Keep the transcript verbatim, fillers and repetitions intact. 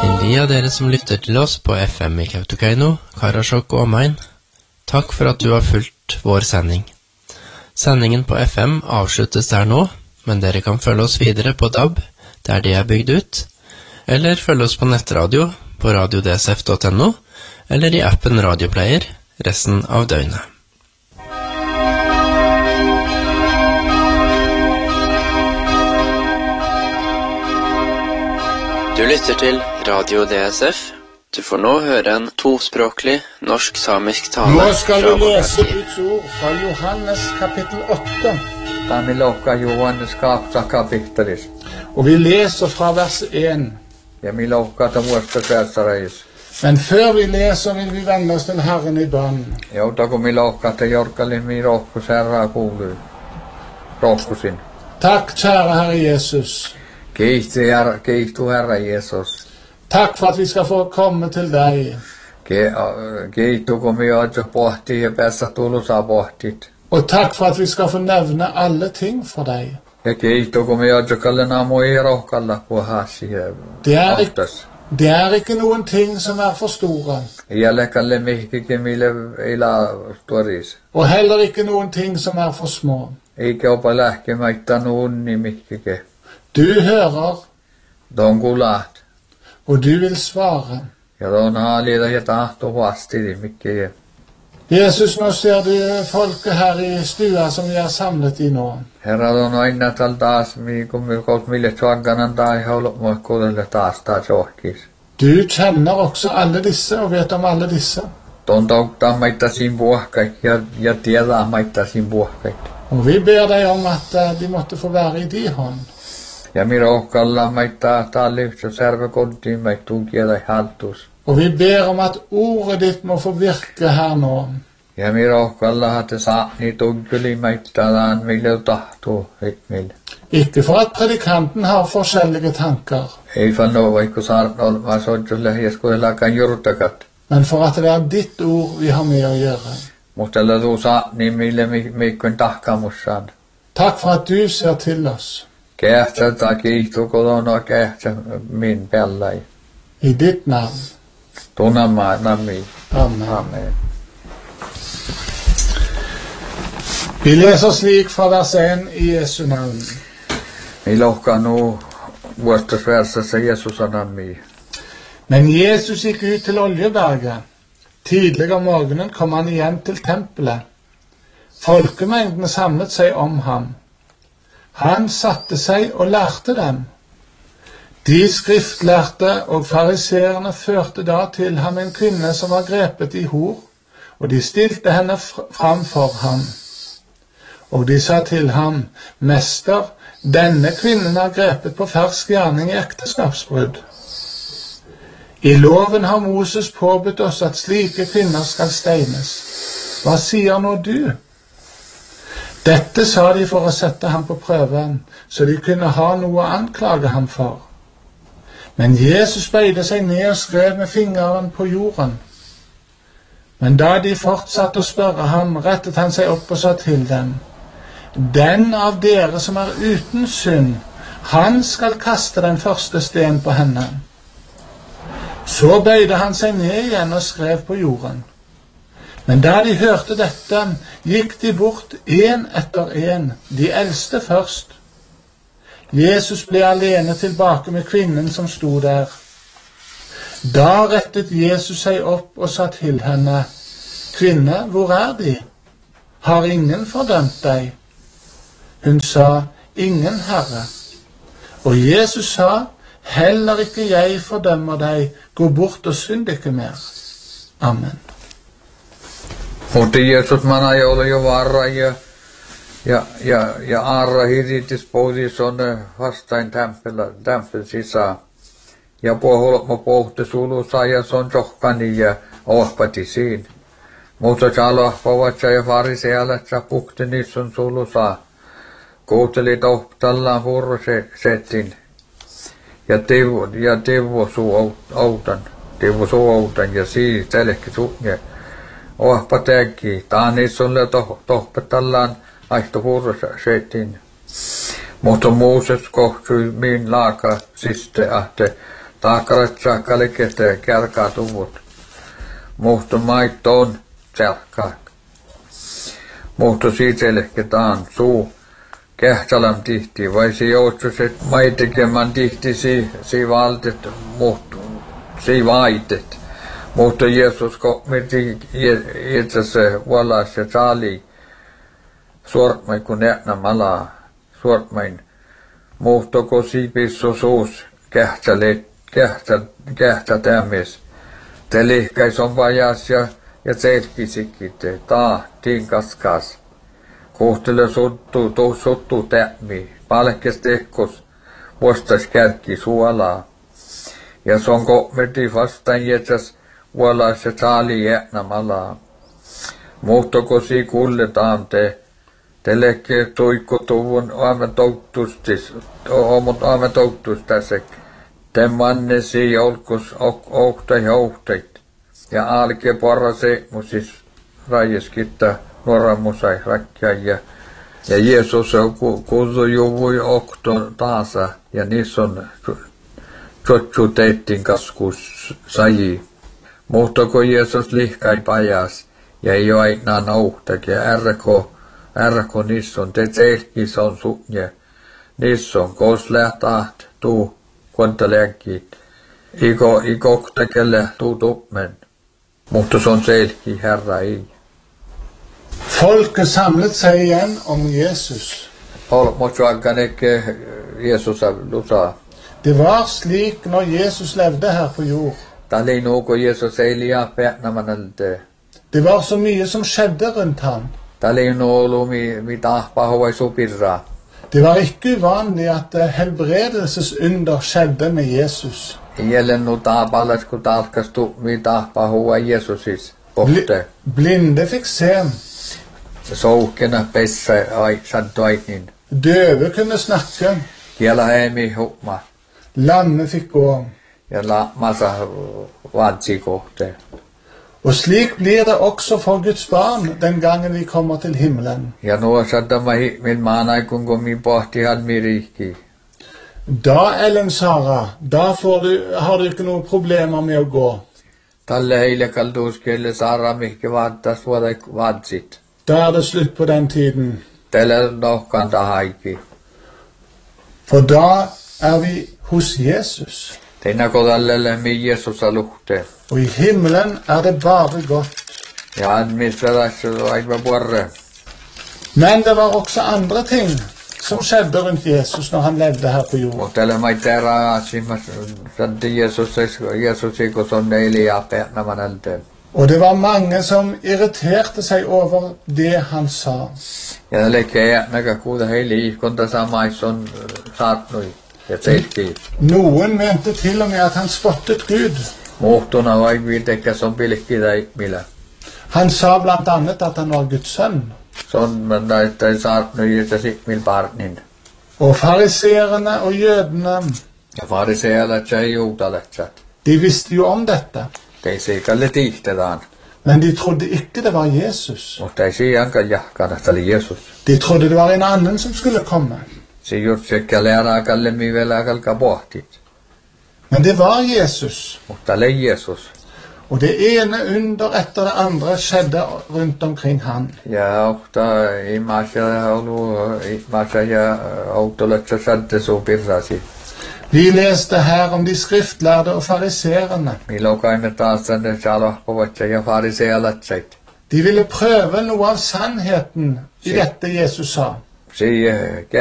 Til de av dere som lytter til oss på F M i Kautokeino, Karasjok og omegn, takk for at du har fulgt vår sending. Sendingen på F M avsluttes der nå, men dere kan følge oss videre på D A B, der de er bygd ut, eller følge oss på nettradio på radio d s f punktum n o, eller i appen Radioplayer resten av døgnet. Du lytter til Radio D S F. Du får nå høre en tospråklig norsk-samisk tale. Nå skal vi lese Guds ord fra Johannes kapittel åtte. Tämä lohka Johannes kahdeksan kapittelis. Og vi leser fra vers én. Ja mi lohka tamuasta kärsäreis. Men før vi leser vil vi vende oss til Herren i bønn. Jouta kun mi lohka te jorkalin mi rohkus herraa kuului. Rohkusin. Takk, kjære Herre Jesus. Kiitos Herra, kiitos Herra Jesus. Takk for at vi skal få komme til deg. Kiitos kun mi ootsa pohtii ja päässä tulusaa pohtit. Og takk for at vi skal få nevne alle ting for deg. Ja kiitos kun mi ootsa kallena mui rohkalla puhasi Det er, ikke, oftas. det er ikke noen ting som er for store. Jälle kalle mihkikin mille ila tuoris. Og heller ikke noen ting som er for små. Eikä opa lähkemäittä nuunni mihkike. Du hører, Don kulat. og du vil svare. Ja don haalida ja tahto vastidi mikke. Jesus, nå ser du folket her i stua som vi er samlet i nå. Herra don aina tal taas mi kun mi kolt mille tjagganan tai haulu moi kodelle taas taas johkis. Du kjenner også alle disse og vet om alle disse. Don tauktaa maita sin puhkait ja, ja tiedää maita sin puhkait. Og vi ber deg om at uh, de måtte få være i din hånd. Ja mi rohkalla maita tallius ja särve kodtiin mait tukieda haltus. Og vi ber om at ordet ditt må få virke her nå. Ja mi rohkalla hatte saani tunkuli maita taan mille tahto mille. Ikke for at predikanten har forskjellige tanker, Ei fanno vaikka saarnol ma sodjulle hieskuelakan jurtakat. men for at det er ditt ord vi har med å gjøre. Mustella tuu saani mille mikkun tahkamussaan. Takk for at du ser til oss. Kähtsä tai kiihtu kotona kähtsä min pellai. I ditt navn. Tunnamaa nami. Amen. Amen. Vi leser slik fra vers én i Jesu navn. Mi lohka nu vuostasversassa Jeesusa nami. Men Jesus gikk ut til Oljeberget. Tidlig om morgenen kom han igjen til tempelet. Folkemengden samlet seg om ham. Han satte seg og lærte dem. De skriftlærte og fariserene førte da til ham en kvinne som var grepet i hor, og de stilte henne fram for ham. Og de sa til ham, Mester, denne kvinnen er grepet på fersk gjerning i ekteskapsbrudd. I loven har Moses påbudt oss at slike kvinner skal steines. Hva sier nå du? Dette sa de for å sette ham på prøven, så de kunne ha noe å anklage ham for. Men Jesus bøyde seg ned og skrev med fingeren på jorden. Men da de fortsatte å spørre ham, rettet han seg opp og sa til dem, Den av dere som er uten synd, han skal kaste den første sten på henne. Så bøyde han seg ned igjen og skrev på jorden. Men da de hørte dette, gikk de bort en etter en, de eldste først. Jesus ble alene tilbake med kvinnen som sto der. Da rettet Jesus seg opp og sa til henne, Kvinne, hvor er de? Har ingen fordømt deg? Hun sa, Ingen, Herre. Og Jesus sa, Heller ikke jeg fordømmer deg, gå bort og synd ikke mer. Amen. Mutta Jeesus mana joulu jo varra ja ja ja ja arra hiritis pois on vastain tempellä tempel sisään. Ja pohol pohti sulusa ja son johkani ja ohpati siin. Mutta jalo povatsa ja farisealla sa puhti nisun sulusa. Kuuteli tohtallaan hurro se setin. Ja tevo ja tevo suu autan. Tevo suu autan ja sii telekki suunne. Ohpa teki. Taani sulle tohpetallaan aihto hurrossa setin. Mutta Mooses kohtui min laaka siste ahte Takaratsa kalekete kärkatuvut. Muhto maittoon tserkak. Muhto siitselehketaan suu. Kähtsalam tihti, vai si joutsuset maitekemään tihti si, si valtet, muhto, si vaitet. Muhto Jeesus komiti itsese valas ja saali. Suortmain kun näknä malaa. Suortmain. Muhto ko siipissu suus. Kähtsälet, kähtsä, kähtsä tämmes. Te lihkäis on vajas ja, ja selkisikite. Taa, tiin kaskas. Kohtele suttuu, tuu suttuu tämi. Palkes tehkos. Vuostais kärki suolaa. Ja se on komiti vastaan jätsäs valas ja saali jäknä malaa. Muhtoko si kulletaan te. Te lekke tuikkutuvun aamen touttustis. Oomut aamen touttustasek. Te mannesi olkus ohta ja ohtait. Ja alke porrase musis rajeskitta nuoramusai rakkia ja ja Jeesus on kuzu juvui okton taasa ja niissä on tsotsu teittin kaskus saji. Muhtako Jeesus lihkai pajas ja ei ole aina nouhtak ja ärko ärko niissä on te tseihkis on sunje. Niissä on kos lähtaat tuu kuinta lääkkiit. Iko ikoktakelle tuu tupmen. Mutta se on selki herra ei. Folket samlet seg igjen om Jesus. Jeesus lusa. Det var slik når Jesus levde her på jord. Det var så mye som skjedde rundt ham. Det var ikke uvanlig at helbredelsesunder skjedde med Jesus. Bli, blinde fikk se. Soukena pessä ai saddoitin. Døve kunne snakke. Kiela heimi hukma. Lamme fikk gå. Ja la massa vadsi kohte. Og slik blir det også for Guds barn den gangen vi kommer til himmelen. Ja nuo saddama min maanai kun komi pohti hadmirikki. Da, Ellen Sara, da får du, har du ikke noen problemer med å gå. Talle heile kalduskelle Sara mihke vaattas vuoda vadsit. Da er det slutt på den tiden. Tällä nohkan tahaiki. For da er vi hos Jesus. Teina kodallelle mi Jeesusa luhte. Og i himmelen er det bare godt. Ja administrasjon aiva borre. Men det var også andre ting som skjedde rundt Jesus når han levde her på jorden. Mutta tällä maitera asimas santi Jeesus Jeesus iko sonne Elia perna manalte. Og det var mange som irriterte seg over det han sa. Ja lekke naga kuuda heili konta samais on saatnui ja selki. Noen mente til og med at han spottet Gud. Muhtuna vai viitekkä son pilkkidai millä. Han sa blant annet at han var Guds sønn. Son men tai saatnui ja sikmil parnin. Og fariseerne og jødene, Ja farisealat ja juutalat. de visste jo om dette. Ei seikalle tihtetaan. Men de trodde ikke det var Jesus. Mutta ei siiankaan jahkana, että oli Jeesus. De trodde det var en annen som skulle komme. Se just sekä läärääkälle mi vielä kalka pohtit. Men det var Jesus. Mutta oli Jeesus. Og det ene under etter det andre skjedde rundt omkring han. Ja ohta imasia olu imasia ja autoletsa sadde suu pirrasi. Vi leste her om de skriftlærde og fariserene. Milokaimme taas tänne salohpovatsa ja farisealatsait. De ville prøve noe av sannheten i dette Jesus sa. Si